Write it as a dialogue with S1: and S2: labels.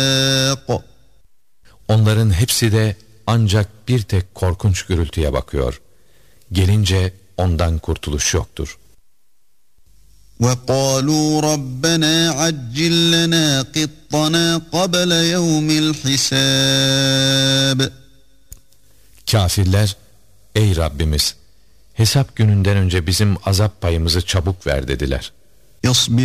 S1: Onların hepsi de ancak bir tek korkunç gürültüye bakıyor. Gelince ondan kurtuluş yoktur.
S2: وَقَالُوا رَبَّنَا عَجِّل لَّنَا قِطَّنَا قَبْلَ يَوْمِ الْحِسَابِ.
S1: Kafirler, ey Rabbimiz, hesap gününden önce bizim azap payımızı çabuk ver dediler.